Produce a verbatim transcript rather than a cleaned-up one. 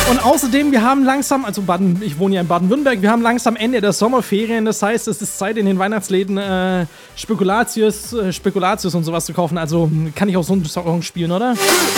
Und außerdem, wir haben langsam, also Baden, ich wohne ja in Baden-Württemberg, wir haben langsam Ende der Sommerferien. Das heißt, es ist Zeit in den Weihnachtsläden äh, Spekulatius, äh, Spekulatius und sowas zu kaufen. Also kann ich auch so einen Song spielen, oder?